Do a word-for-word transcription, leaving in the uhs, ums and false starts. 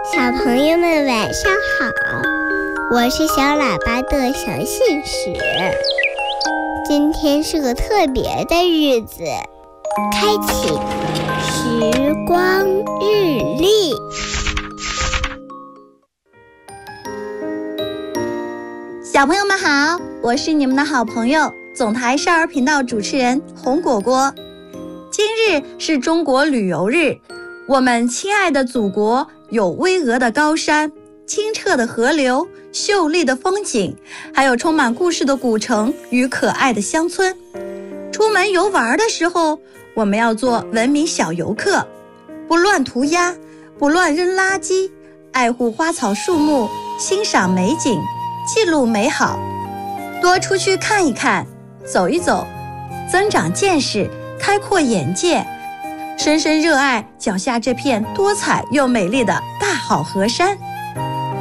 小朋友们晚上好，我是小喇叭的小信使。今天是个特别的日子，开启时光日历。 小朋友们好，我是你们的好朋友总台少儿频道主持人红果果。今日是中国旅游日，我们亲爱的祖国有巍峨的高山、清澈的河流、秀丽的风景，还有充满故事的古城与可爱的乡村。出门游玩的时候，我们要做文明小游客，不乱涂鸦，不乱扔垃圾，爱护花草树木，欣赏美景，记录美好，多出去看一看，走一走，增长见识，开阔眼界，深深热爱脚下这片多彩又美丽的大好河山。